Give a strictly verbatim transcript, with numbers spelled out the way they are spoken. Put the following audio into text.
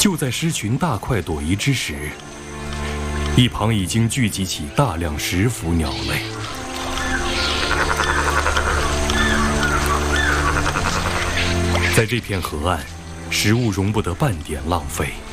就在狮群大快朵颐之时，一旁已经聚集起大量食腐鸟类。在这片河岸，食物容不得半点浪费。